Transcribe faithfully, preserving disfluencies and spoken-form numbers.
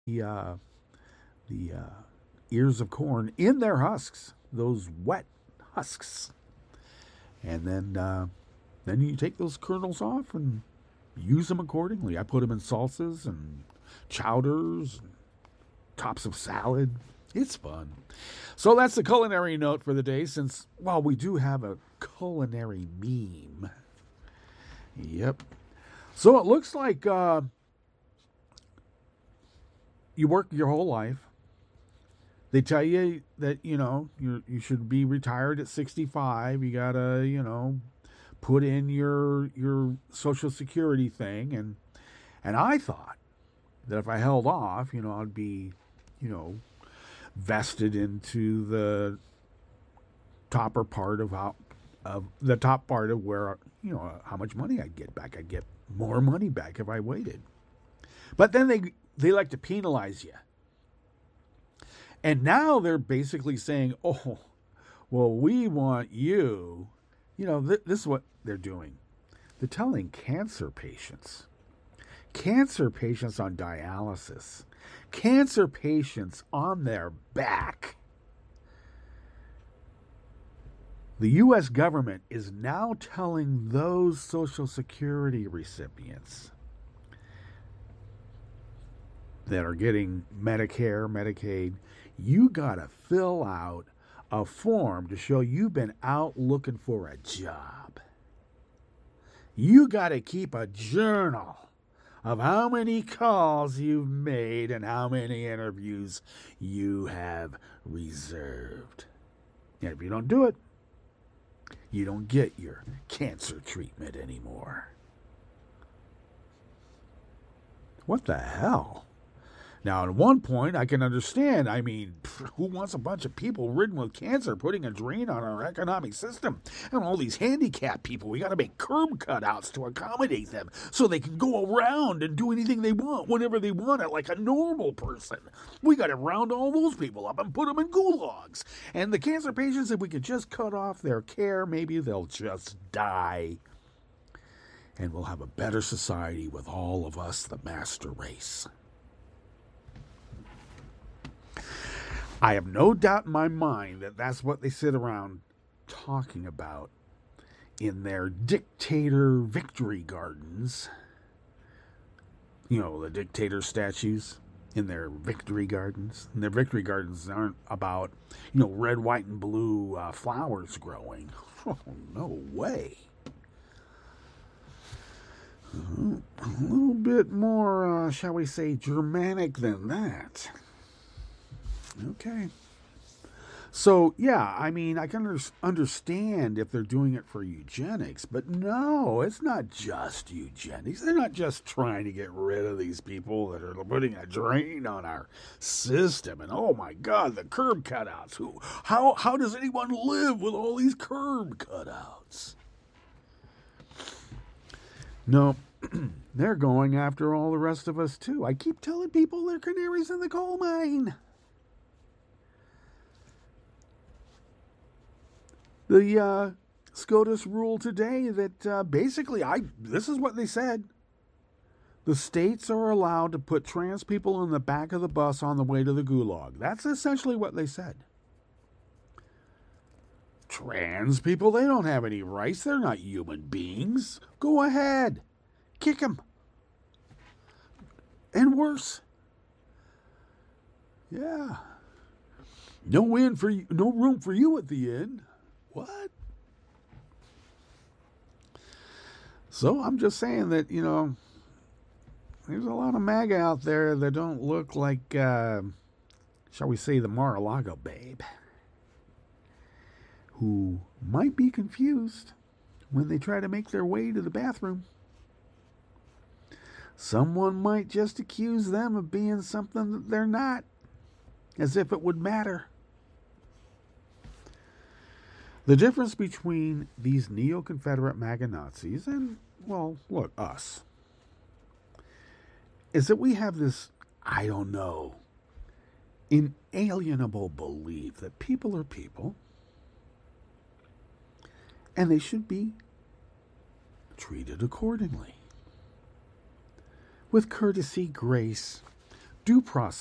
the uh, the uh, ears of corn in their husks, those wet husks, and then uh, then you take those kernels off and use them accordingly. I put them in salsas and chowders, and tops of salad. It's fun. So that's the culinary note for the day. Since well, we do have a culinary meme. Yep. So it looks like uh, you work your whole life. They tell you that you know you you should be retired at sixty-five. You gotta you know put in your your social security thing, and and I thought that if I held off, you know, I'd be you know vested into the topper part of how of the top part of where you know how much money I'd get back. I'd get more money back if I waited. But then they they like to penalize you. And now they're basically saying, "Oh, well, we want you." You know, th- this is what they're doing. They're telling cancer patients, cancer patients on dialysis, cancer patients on their back. The U S government is now telling those Social Security recipients that are getting Medicare, Medicaid, you got to fill out a form to show you've been out looking for a job. You got to keep a journal of how many calls you've made and how many interviews you have reserved. And if you don't do it, you don't get your cancer treatment anymore. What the hell? Now, at one point, I can understand. I mean, who wants a bunch of people ridden with cancer putting a drain on our economic system? And all these handicapped people, we got to make curb cutouts to accommodate them so they can go around and do anything they want whenever they want it, like a normal person. We got to round all those people up and put them in gulags. And the cancer patients, if we could just cut off their care, maybe they'll just die. And we'll have a better society with all of us, the master race. I have no doubt in my mind that that's what they sit around talking about in their dictator victory gardens. You know, the dictator statues in their victory gardens. And their victory gardens aren't about, you know, red, white, and blue uh, flowers growing. Oh, no way. A little bit more, uh, shall we say, Germanic than that. Okay. So, yeah, I mean, I can understand if they're doing it for eugenics, but no, it's not just eugenics. They're not just trying to get rid of these people that are putting a drain on our system. And oh my God, the curb cutouts. Who? How? How does anyone live with all these curb cutouts? No, they're going after all the rest of us too. I keep telling people they're canaries in the coal mine. The uh, SCOTUS ruled today that uh, basically, I this is what they said. The states are allowed to put trans people in the back of the bus on the way to the gulag. That's essentially what they said. Trans people, they don't have any rights. They're not human beings. Go ahead. Kick them. And worse. Yeah. No in for you, no room for you at the end. What? So I'm just saying that, you know, there's a lot of MAGA out there that don't look like, uh, shall we say, the Mar-a-Lago babe, who might be confused when they try to make their way to the bathroom. Someone might just accuse them of being something that they're not, as if it would matter. The difference between these neo-Confederate MAGA Nazis and, well, look, us, is that we have this, I don't know, inalienable belief that people are people and they should be treated accordingly. With courtesy, grace, due process.